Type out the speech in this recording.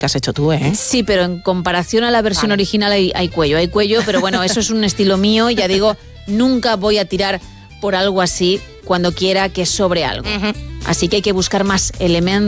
que has hecho tú, ¿eh? Sí, pero en comparación a la versión original hay cuello, pero bueno, eso es un estilo mío, ya digo, nunca voy a tirar por algo así cuando quiera que sobre algo. Así que hay que buscar más elementos